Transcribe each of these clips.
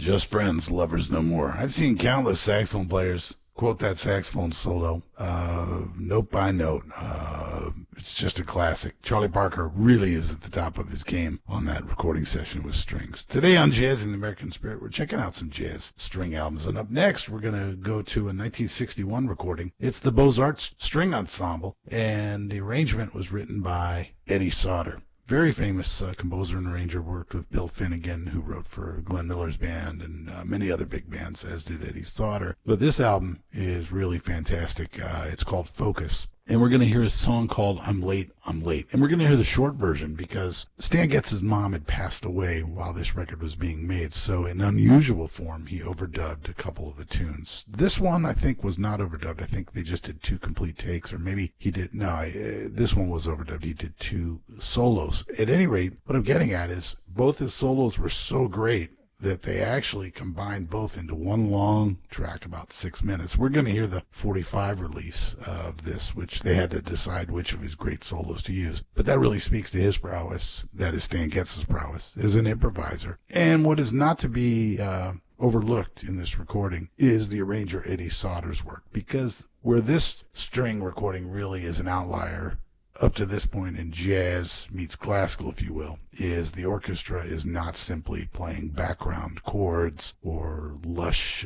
Just friends, lovers no more. I've seen countless saxophone players quote that saxophone solo, note by note. It's just a classic. Charlie Parker really is at the top of his game on that recording session with strings. Today on Jazz in the American Spirit, we're checking out some jazz string albums. And up next, we're going to go to a 1961 recording. It's the Beaux-Arts String Ensemble, and the arrangement was written by Eddie Sauter. Very famous composer and arranger, worked with Bill Finnegan, who wrote for Glenn Miller's band and many other big bands, as did Eddie Sauter. But this album is really fantastic. It's called Focus. And we're going to hear a song called I'm Late, I'm Late. And we're going to hear the short version because Stan Getz's mom had passed away while this record was being made. So in unusual form, he overdubbed a couple of the tunes. This one, I think, was not overdubbed. I think they just did 2 complete takes, or maybe he did. No, this one was overdubbed. He did 2 solos. At any rate, what I'm getting at is both his solos were so great that they actually combined both into one long track, about 6 minutes. We're going to hear the 45 release of this, which they had to decide which of his great solos to use. But that really speaks to his prowess, that is Stan Getz's prowess, as an improviser. And what is not to be overlooked in this recording is the arranger Eddie Sauter's work, because where this string recording really is an outlier up to this point in jazz meets classical, if you will, is the orchestra is not simply playing background chords or lush,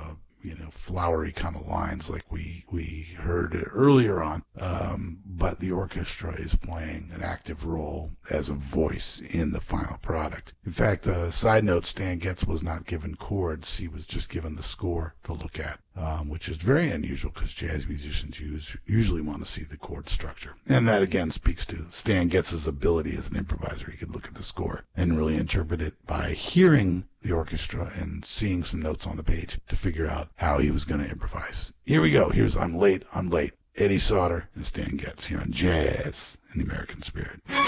flowery kind of lines like we heard earlier on, but the orchestra is playing an active role as a voice in the final product. In fact, side note, Stan Getz was not given chords. He was just given the score to look at, which is very unusual because jazz musicians usually want to see the chord structure. And that, again, speaks to Stan Getz's ability as an improviser. He could look at the score and really interpret it by hearing the orchestra and seeing some notes on the page to figure out how he was going to improvise. Here we go. Here's I'm Late, I'm Late. Eddie Sauter and Stan Getz here on Jazz in the American Spirit.